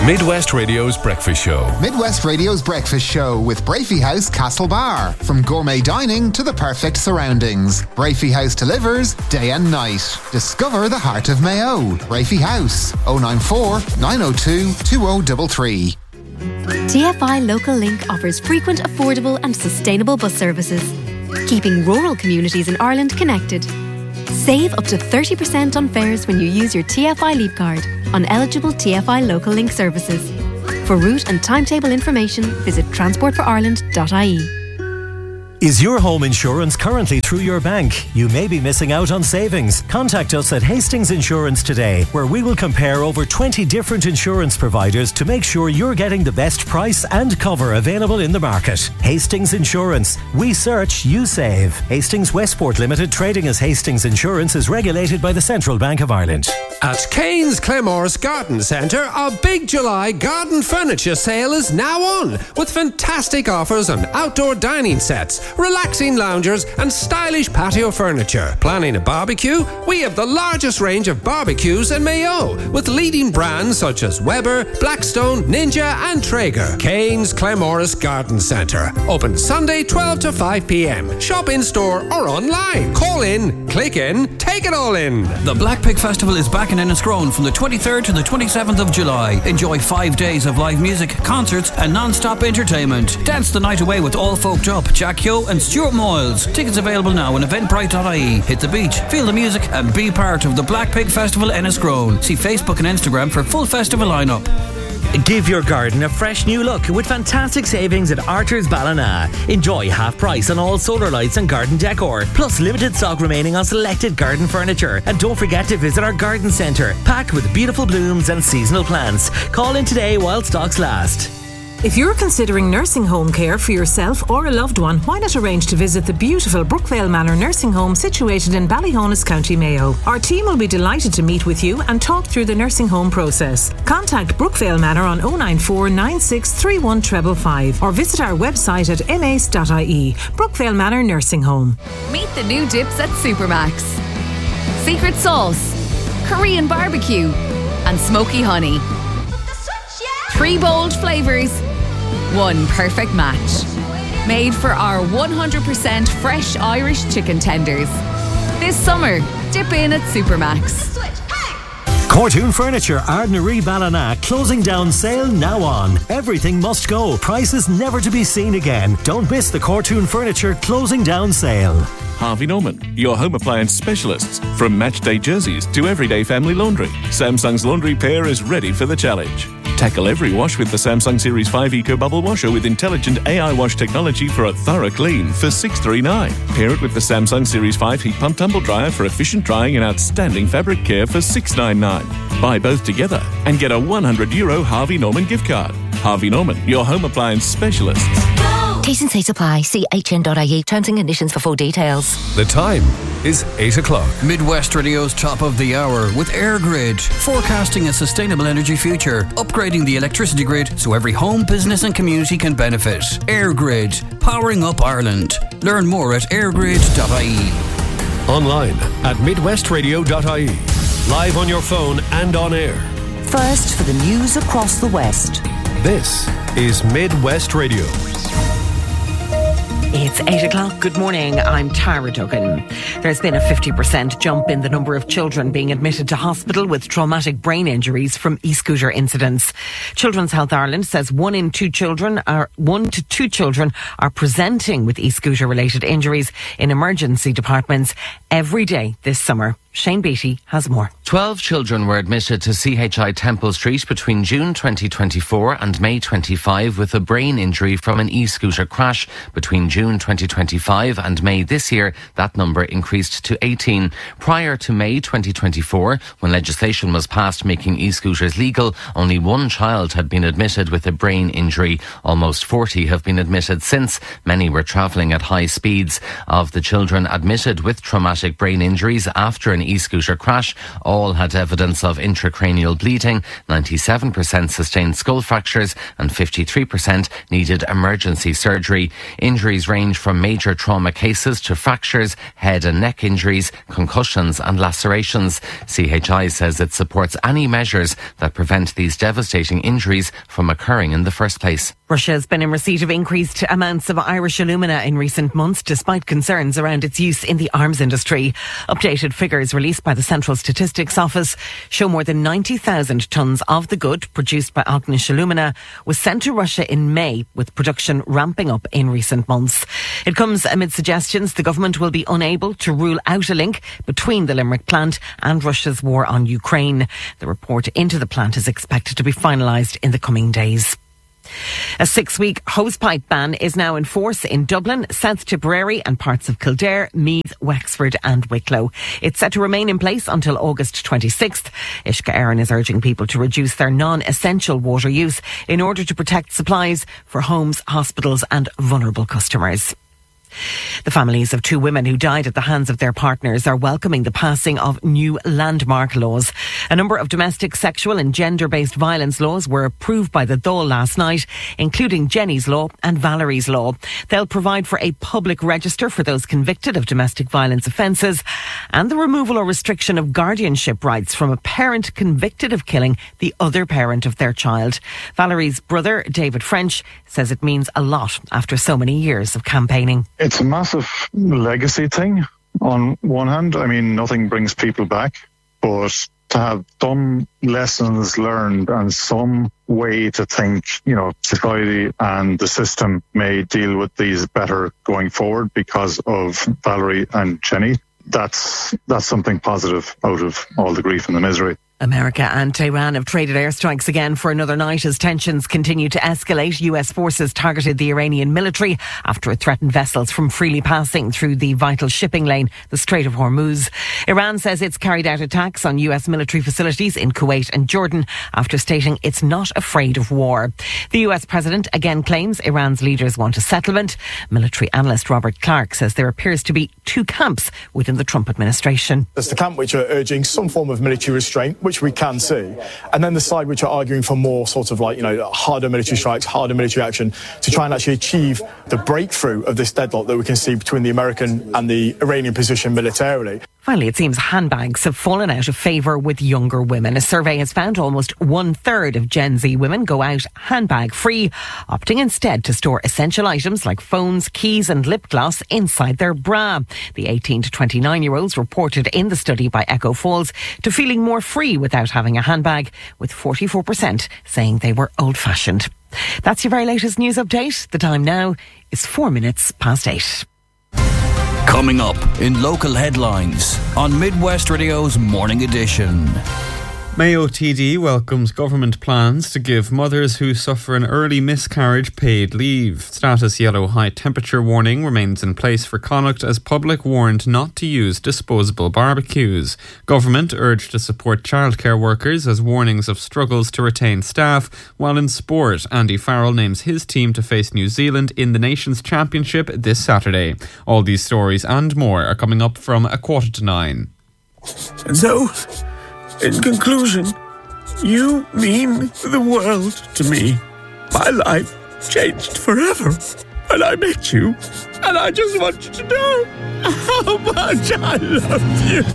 Midwest Radio's Breakfast Show. Midwest Radio's Breakfast Show with Brafey House Castlebar. From gourmet dining to the perfect surroundings, Brafey House delivers day and night. Discover the heart of Mayo. Brafey House, 094 902 2033. TFI Local Link offers frequent, affordable and sustainable bus services, keeping rural communities in Ireland connected. Save up to 30% on fares when you use your TFI Leap card on eligible TFI Local Link services. For route and timetable information, visit transportforireland.ie. Is your home insurance currently through your bank? You may be missing out on savings. Contact us at Hastings Insurance today, where we will compare over 20 different insurance providers to make sure you're getting the best price and cover available in the market. Hastings Insurance. We search, you save. Hastings Westport Limited, trading as Hastings Insurance, is regulated by the Central Bank of Ireland. At Kane's Clemorse Garden Centre, a big July garden furniture sale is now on, with fantastic offers on outdoor dining sets, relaxing loungers and stylish patio furniture. Planning a barbecue? We have the largest range of barbecues in Mayo, with leading brands such as Weber, Blackstone, Ninja and Traeger. Kane's Clemorse Garden Centre. Open Sunday 12 to 5 p.m. Shop in store or online. Call in, click in, take it all in. The Black Pig Festival is back in Enniscrone from the 23rd to the 27th of July. Enjoy 5 days of live music, concerts and non-stop entertainment. Dance the night away with All Folked Up, Jack Hugh and Stuart Moyles. Tickets available now on eventbrite.ie. Hit the beach, feel the music and be part of the Black Pig Festival Enniscrone. See Facebook and Instagram for full festival lineup. Give your garden a fresh new look with fantastic savings at Archer's Ballina. Enjoy half price on all solar lights and garden decor, plus limited stock remaining on selected garden furniture. And don't forget to visit our garden centre, packed with beautiful blooms and seasonal plants. Call in today while stocks last. If you're considering nursing home care for yourself or a loved one, why not arrange to visit the beautiful Brookvale Manor Nursing Home situated in Ballyhonus, County Mayo. Our team will be delighted to meet with you and talk through the nursing home process. Contact Brookvale Manor on 094 9631 555 or visit our website at mace.ie. Brookvale Manor Nursing Home. Meet the new dips at Supermax. Secret sauce, Korean barbecue and smoky honey. 3 bold flavours, 1 perfect match. Made for our 100% fresh Irish chicken tenders. This summer, dip in at Supermax. Cortoon Furniture, Ardnaree Ballina, closing down sale now on. Everything must go. Prices never to be seen again. Don't miss the Cortoon Furniture closing down sale. Harvey Norman, your home appliance specialists. From matchday jerseys to everyday family laundry, Samsung's laundry pair is ready for the challenge. Tackle every wash with the Samsung Series 5 Eco Bubble Washer with intelligent AI wash technology for a thorough clean for $639. Pair it with the Samsung Series 5 Heat Pump Tumble Dryer for efficient drying and outstanding fabric care for $699. Buy both together and get a €100 Harvey Norman gift card. Harvey Norman, your home appliance specialists. T's and C's apply. See hn.ie. Terms and conditions for full details. The time is 8 o'clock. Midwest Radio's top of the hour with EirGrid. Forecasting a sustainable energy future. Upgrading the electricity grid so every home, business and community can benefit. EirGrid. Powering up Ireland. Learn more at eirgrid.ie. Online at midwestradio.ie. Live on your phone and on air. First for the news across the West. This is Midwest Radio. It's 8 o'clock. Good morning. I'm Tara Duggan. There's been a 50% jump in the number of children being admitted to hospital with traumatic brain injuries from e-scooter incidents. Children's Health Ireland says 1 to 2 children are presenting with e-scooter related injuries in emergency departments every day this summer. Shane Beattie has more. 12 children were admitted to CHI Temple Street between June 2024 and May 25 with a brain injury from an e-scooter crash. Between June 2025 and May this year, that number increased to 18. Prior to May 2024, when legislation was passed making e-scooters legal, only 1 child had been admitted with a brain injury. Almost 40 have been admitted since. Many were travelling at high speeds. Of the children admitted with traumatic brain injuries after an e-scooter crash. All had evidence of intracranial bleeding, 97% sustained skull fractures and 53% needed emergency surgery. Injuries range from major trauma cases to fractures, head and neck injuries, concussions and lacerations. CHI says it supports any measures that prevent these devastating injuries from occurring in the first place. Russia has been in receipt of increased amounts of Irish alumina in recent months, despite concerns around its use in the arms industry. Updated figures released by the Central Statistics Office show more than 90,000 tonnes of the good produced by Ognish Alumina was sent to Russia in May, with production ramping up in recent months. It comes amid suggestions the government will be unable to rule out a link between the Limerick plant and Russia's war on Ukraine. The report into the plant is expected to be finalised in the coming days. A 6-week hosepipe ban is now in force in Dublin, South Tipperary and parts of Kildare, Meath, Wexford and Wicklow. It's set to remain in place until August 26th. Ishka Aaron is urging people to reduce their non-essential water use in order to protect supplies for homes, hospitals and vulnerable customers. The families of 2 women who died at the hands of their partners are welcoming the passing of new landmark laws. A number of domestic, sexual and gender-based violence laws were approved by the Dáil last night, including Jenny's Law and Valerie's Law. They'll provide for a public register for those convicted of domestic violence offences and the removal or restriction of guardianship rights from a parent convicted of killing the other parent of their child. Valerie's brother, David French, says it means a lot after so many years of campaigning. It's a massive legacy thing. On one hand, I mean, nothing brings people back, but to have some lessons learned and some way to think, society and the system may deal with these better going forward because of Valerie and Jenny. That's something positive out of all the grief and the misery. America and Tehran have traded airstrikes again for another night as tensions continue to escalate. US forces targeted the Iranian military after it threatened vessels from freely passing through the vital shipping lane, the Strait of Hormuz. Iran says it's carried out attacks on US military facilities in Kuwait and Jordan after stating it's not afraid of war. The US president again claims Iran's leaders want a settlement. Military analyst Robert Clark says there appears to be 2 camps within the Trump administration. There's the camp which are urging some form of military restraint, which we can see, and then the side which are arguing for more sort of harder military strikes, harder military action to try and actually achieve the breakthrough of this deadlock that we can see between the American and the Iranian position militarily. Finally, it seems handbags have fallen out of favour with younger women. A survey has found almost 1/3 of Gen Z women go out handbag free, opting instead to store essential items like phones, keys and lip gloss inside their bra. The 18 to 29-year-olds reported in the study by Echo Falls to feeling more free without having a handbag, with 44% saying they were old-fashioned. That's your very latest news update. The time now is 4 minutes past 8. Coming up in local headlines on Midwest Radio's Morning Edition. Mayo TD welcomes government plans to give mothers who suffer an early miscarriage paid leave. Status yellow high temperature warning remains in place for Connacht as public warned not to use disposable barbecues. Government urged to support childcare workers as warnings of struggles to retain staff. While in sport, Andy Farrell names his team to face New Zealand in the Nations Championship this Saturday. All these stories and more are coming up from 9:15. And so, in conclusion, you mean the world to me. My life changed forever when I met you, and I just want you to know how much I love you.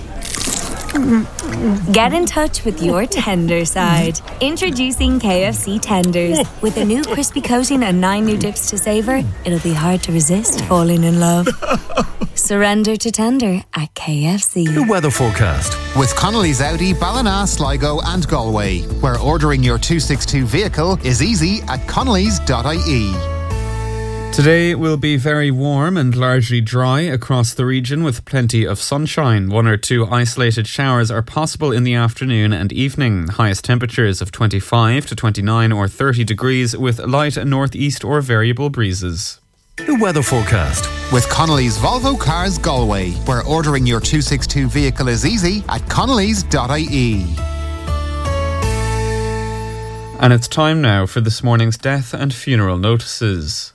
Get in touch with your tender side. Introducing KFC Tenders. With a new crispy coating and 9 new dips to savour, it'll be hard to resist falling in love. Surrender to tender at KFC. The weather forecast. With Connolly's Audi, Ballina, Sligo and Galway, where ordering your 262 vehicle is easy at connellys.ie. Today will be very warm and largely dry across the region with plenty of sunshine. 1 or 2 isolated showers are possible in the afternoon and evening. Highest temperatures of 25 to 29 or 30 degrees with light northeast or variable breezes. The weather forecast. With Connolly's Volvo Cars Galway, where ordering your 262 vehicle is easy at connellys.ie. And it's time now for this morning's death and funeral notices.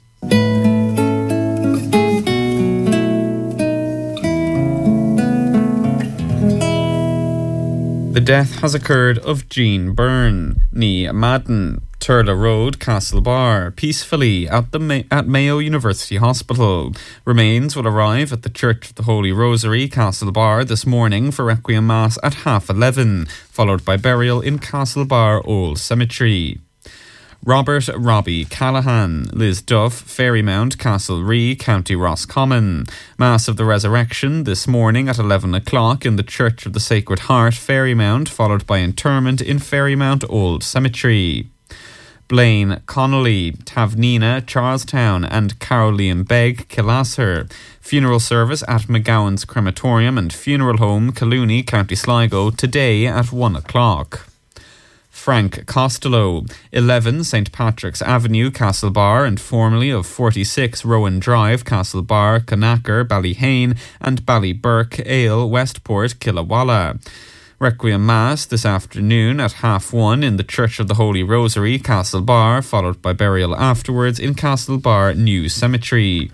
The death has occurred of Jean Byrne, ní Madden, Turla Road, Castlebar, peacefully at Mayo University Hospital. Remains will arrive at the Church of the Holy Rosary, Castlebar, this morning for Requiem Mass at 11:30, followed by burial in Castlebar Old Cemetery. Robert Robbie Callahan, Liz Duff, Ferrymount, Castlerea, County Roscommon. Mass of the Resurrection this morning at 11 o'clock in the Church of the Sacred Heart, Ferrymount, followed by interment in Ferrymount Old Cemetery. Blaine Connolly, Tavnina, Charlestown, and Caroline Begg, Killasser. Funeral service at McGowan's Crematorium and Funeral Home, Collooney, County Sligo, today at 1 o'clock. Frank Costello, 11 St. Patrick's Avenue, Castlebar, and formerly of 46 Rowan Drive, Castlebar, Conacher, Ballyhane, and Ballyburke, Ale, Westport, Killawalla. Requiem Mass this afternoon at 1:30 in the Church of the Holy Rosary, Castlebar, followed by burial afterwards in Castlebar New Cemetery.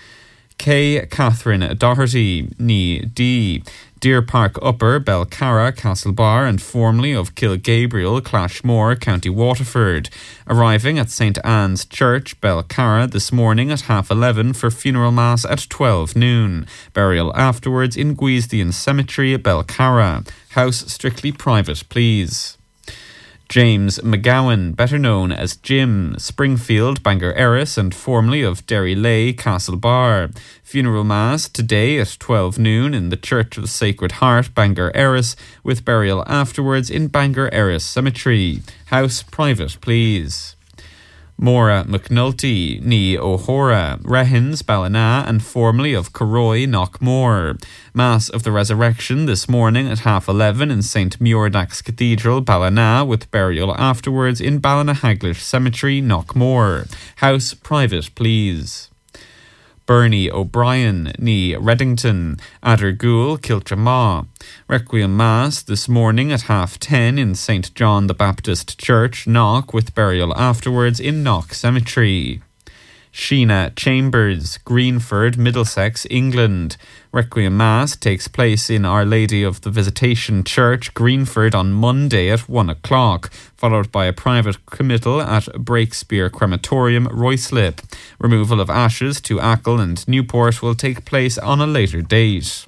K. Catherine Doherty, ní D. Deer Park Upper, Belcarra, Castlebar, and formerly of Kilgabriel, Clashmore, County Waterford. Arriving at St. Anne's Church, Belcarra, this morning at 11:30 for funeral mass at 12 noon. Burial afterwards in Guisdian Cemetery, Belcarra. House strictly private, please. James McGowan, better known as Jim, Springfield, Bangor Erris, and formerly of Derry Lay, Castlebar. Funeral Mass today at 12 noon in the Church of the Sacred Heart, Bangor Erris, with burial afterwards in Bangor Erris Cemetery. House private, please. Maura McNulty, ní O'Hora, Rehins, Ballina, and formerly of Corroy, Knockmore. Mass of the Resurrection this morning at 11:30 in St. Muirdax Cathedral, Ballina, with burial afterwards in Ballinahaglish Cemetery, Knockmore. House private, please. Bernie O'Brien, ní Reddington, Adergool, Kiltramaw. Requiem Mass this morning at 10:30 in St. John the Baptist Church, Knock, with burial afterwards in Knock Cemetery. Sheena Chambers, Greenford, Middlesex, England. Requiem Mass takes place in Our Lady of the Visitation Church, Greenford, on Monday at 1 o'clock, followed by a private committal at Breakspear Crematorium, Ruislip. Removal of ashes to Achill and Newport will take place on a later date.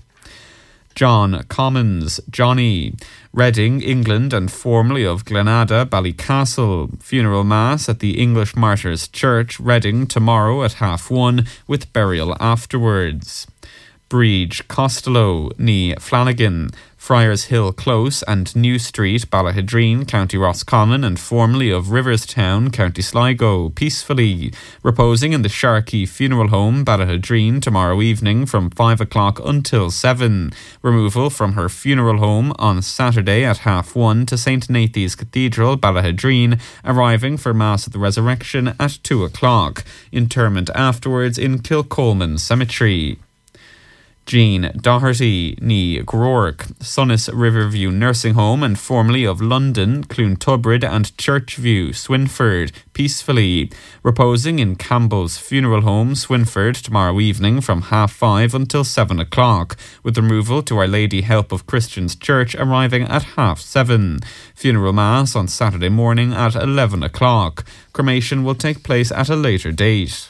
John Commons, Johnny, Reading, England, and formerly of Glenada, Ballycastle. Funeral Mass at the English Martyrs Church, Reading, tomorrow at 1:30 with burial afterwards. Breege Costello, ní Flanagan, Friars Hill Close and New Street, Ballahidreen, County Roscommon, and formerly of Riverstown, County Sligo, peacefully. Reposing in the Sharkey Funeral Home, Ballahidreen, tomorrow evening from 5 o'clock until 7. Removal from her funeral home on Saturday at 1:30 to St. Nathan's Cathedral, Ballahidreen, arriving for Mass of the Resurrection at 2 o'clock. Interment afterwards in Kilcolman Cemetery. Jean Doherty, ní Groark, Sunnis Riverview Nursing Home and formerly of London, Cloontubrid and Churchview, Swinford, peacefully. Reposing in Campbell's Funeral Home, Swinford, tomorrow evening from 5:30 until 7 o'clock, with removal to Our Lady Help of Christians Church arriving at 7:30. Funeral Mass on Saturday morning at 11 o'clock. Cremation will take place at a later date.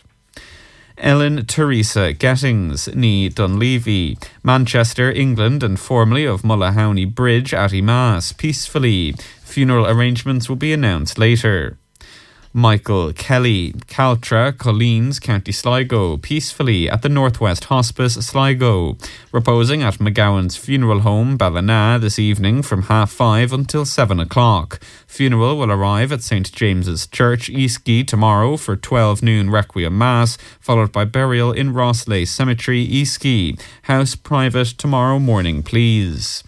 Ellen Teresa Gettings, ní Dunleavy, Manchester, England, and formerly of Mullahowney Bridge, Atty Mass, peacefully. Funeral arrangements will be announced later. Michael Kelly, Caltra, Colleen's, County Sligo, peacefully at the Northwest Hospice, Sligo. Reposing at McGowan's Funeral Home, Ballina, this evening from 5:30 until 7 o'clock. Funeral will arrive at St. James's Church, Eastgate, tomorrow for 12 noon Requiem Mass, followed by burial in Rossley Cemetery, Eastgate. House private tomorrow morning, please.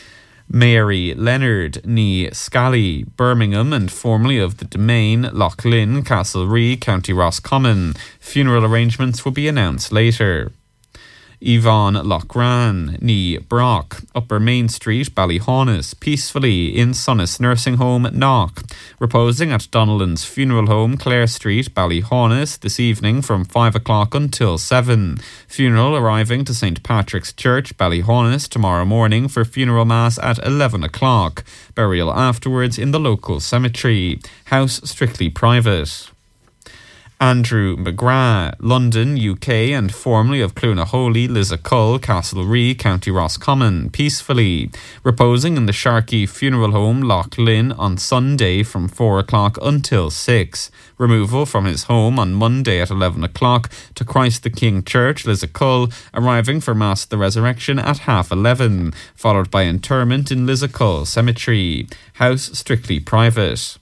Mary Leonard, ní Scally, Birmingham, and formerly of the Domain, Loch Lynn, Castlerea, County Roscommon. Funeral arrangements will be announced later. Yvonne Lochran, ní Brock, Upper Main Street, Ballyhaunis, peacefully in Sunnis Nursing Home, Knock. Reposing at Donnellan's Funeral Home, Clare Street, Ballyhaunis, this evening from 5 o'clock until 7. Funeral arriving to St. Patrick's Church, Ballyhaunis, tomorrow morning for funeral mass at 11 o'clock. Burial afterwards in the local cemetery. House strictly private. Andrew McGrath, London, UK, and formerly of Clunaholy, Lissacull, Castlerea, County Roscommon, peacefully. Reposing in the Sharkey Funeral Home, Loch Lynn, on Sunday from 4 o'clock until 6. Removal from his home on Monday at 11 o'clock to Christ the King Church, Lissacull, arriving for Mass of the Resurrection at 11:30, followed by interment in Lissacull Cemetery. House strictly private.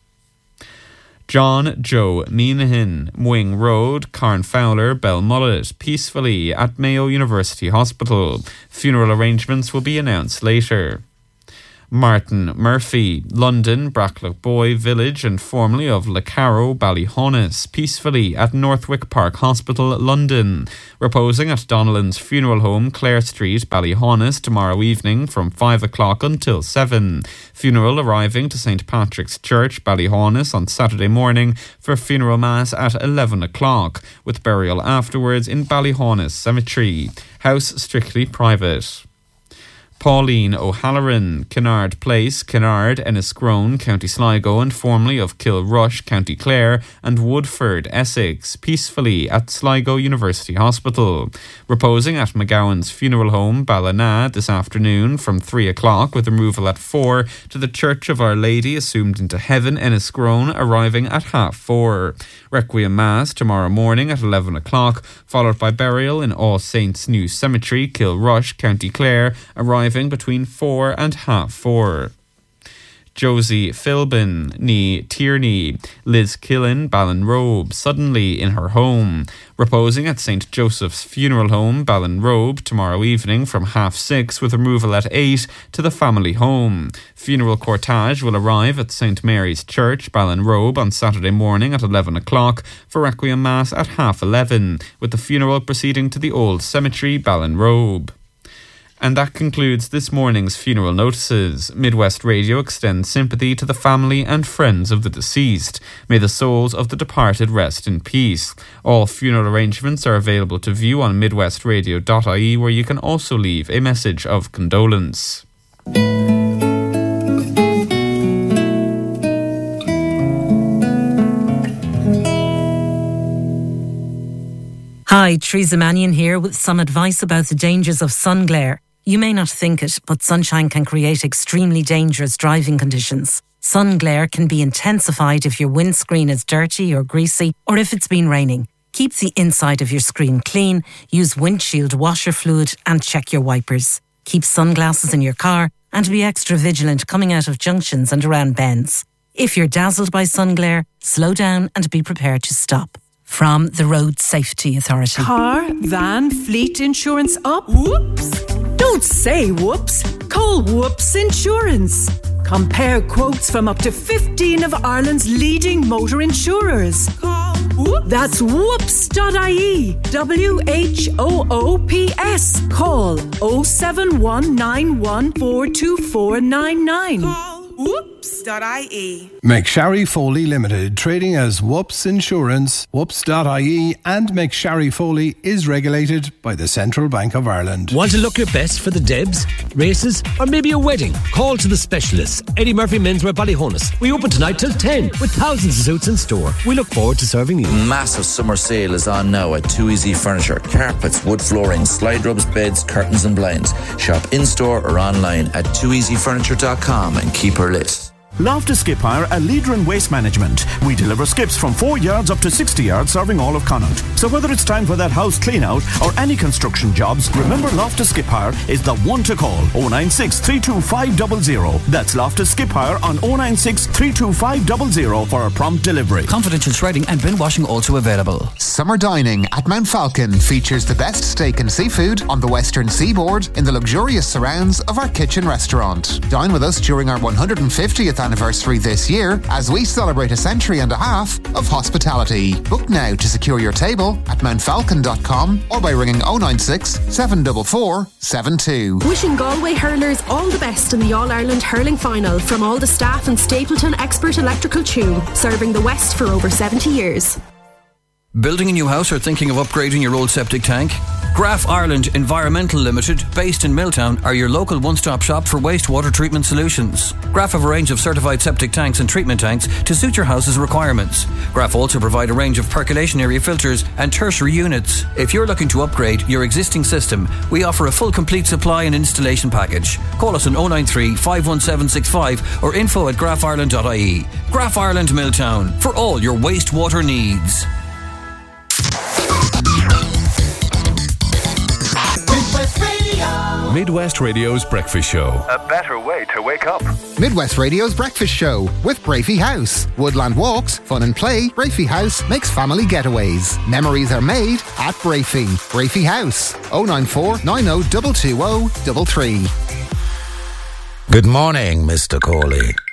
John Joe Meanahan, Mwing Road, Carnfowler, Belmullet, peacefully at Mayo University Hospital. Funeral arrangements will be announced later. Martin Murphy, London, Bracklockboy Village and formerly of Lecarrow, Ballyhaunis, peacefully at Northwick Park Hospital, London. Reposing at Donnellan's Funeral Home, Clare Street, Ballyhaunis, tomorrow evening from 5 o'clock until 7. Funeral arriving to St. Patrick's Church, Ballyhaunis on Saturday morning for funeral mass at 11 o'clock, with burial afterwards in Ballyhaunis Cemetery. House strictly private. Pauline O'Halloran, Kennard Place, Kennard, Enniscrone, County Sligo, and formerly of Kilrush, County Clare, and Woodford, Essex, peacefully at Sligo University Hospital. Reposing at McGowan's Funeral Home, Ballina, this afternoon from 3 o'clock, with removal at 4 to the Church of Our Lady Assumed into Heaven, Enniscrone, arriving at 4:30. Requiem Mass tomorrow morning at 11 o'clock, followed by burial in All Saints New Cemetery, Kilrush, County Clare, arriving between 4 and 4:30. Josie Philbin, ní Tierney, Liz Killen, Ballinrobe, suddenly in her home. Reposing at St. Joseph's Funeral Home, Ballinrobe, tomorrow evening from 6:30, with removal at 8 to the family home. Funeral cortege will arrive at St. Mary's Church, Ballinrobe, on Saturday morning at 11 o'clock for Requiem Mass at 11:30, with the funeral proceeding to the Old Cemetery, Ballinrobe. And that concludes this morning's funeral notices. Midwest Radio extends sympathy to the family and friends of the deceased. May the souls of the departed rest in peace. All funeral arrangements are available to view on midwestradio.ie, where you can also leave a message of condolence. Hi, Teresa Mannion here with some advice about the dangers of sun glare. You may not think it, but sunshine can create extremely dangerous driving conditions. Sun glare can be intensified if your windscreen is dirty or greasy, or if it's been raining. Keep the inside of your screen clean, use windshield washer fluid, and check your wipers. Keep sunglasses in your car, and be extra vigilant coming out of junctions and around bends. If you're dazzled by sun glare, slow down and be prepared to stop. From the Road Safety Authority. Car, van, fleet insurance up? Whoops! Don't say whoops. Call Whoops Insurance. Compare quotes from up to 15 of Ireland's leading motor insurers. Call Whoops. That's whoops.ie. WHOOPS. Call 07191424499. Whoops.ie. McSharry Foley Limited, trading as Whoops Insurance, Whoops.ie, and McSharry Foley is regulated by the Central Bank of Ireland. Want to look your best for the Debs, races, or maybe a wedding? Call to the specialists. Eddie Murphy Menswear, Ballyhaunis. We open tonight till 10 with thousands of suits in store. We look forward to serving you. Massive summer sale is on now at Too Easy Furniture. Carpets, wood flooring, slide rubs, beds, curtains and blinds. Shop in-store or online at tooeasyfurniture.com and keep her list. Loftus Skip Hire, a leader in waste management. We deliver skips from 4 yards up to 60 yards, serving all of Connaught. So whether it's time for that house clean out or any construction jobs, remember Loftus Skip Hire is the one to call. 096 325 00. That's Loftus Skip Hire on 096 325 00 for a prompt delivery. Confidential shredding and bin washing also available. Summer dining at Mount Falcon features the best steak and seafood on the western seaboard in the luxurious surrounds of our kitchen restaurant. Dine with us during our 150th anniversary this year as we celebrate a century and a half of hospitality. Book now to secure your table at mountfalcon.com or by ringing 096 744 72. Wishing Galway hurlers all the best in the All-Ireland Hurling Final from all the staff and Stapleton Expert Electrical Tune, serving the West for over 70 years. Building a new house or thinking of upgrading your old septic tank? Graf Ireland Environmental Limited, based in Milltown, are your local one-stop shop for wastewater treatment solutions. Graf have a range of certified septic tanks and treatment tanks to suit your house's requirements. Graf also provide a range of percolation area filters and tertiary units. If you're looking to upgrade your existing system, we offer a full complete supply and installation package. Call us on 093 51765 or info@grafireland.ie. Graf Ireland Milltown, for all your wastewater needs. Midwest Radio's Breakfast Show. A better way to wake up. Midwest Radio's Breakfast Show with Brafey House. Woodland walks, fun and play. Brafey House makes family getaways. Memories are made at Brafey. Brafey House. 094 90 220 33. Good morning, Mr. Corley.